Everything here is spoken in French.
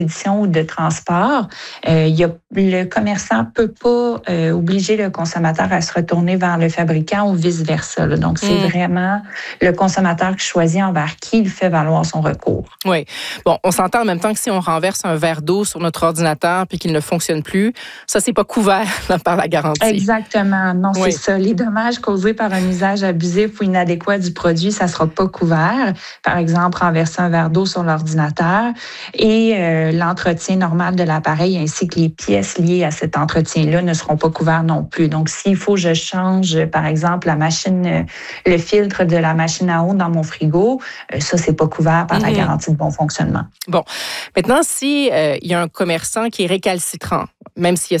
ou de transport, le commerçant peut pas obliger le consommateur à se retourner vers le fabricant ou vice-versa. Là. Donc, c'est vraiment le consommateur qui choisit envers qui il fait valoir son recours. Oui. Bon, on s'entend en même temps que si on renverse un verre d'eau sur notre ordinateur puis qu'il ne fonctionne plus, ça, c'est pas couvert par la garantie. Exactement. Non, c'est ça. Les dommages causés par un usage abusif ou inadéquat du produit, ça sera pas couvert. Par exemple, renverser un verre d'eau sur l'ordinateur et l'entretien normal de l'appareil ainsi que les pièces liées à cet entretien-là ne seront pas couverts non plus. Donc, s'il faut que je change, par exemple, le filtre de la machine à eau dans mon frigo, ça, c'est pas couvert par la garantie de bon fonctionnement. Bon. Maintenant, si il y a un commerçant qui est récalcitrant, même s'il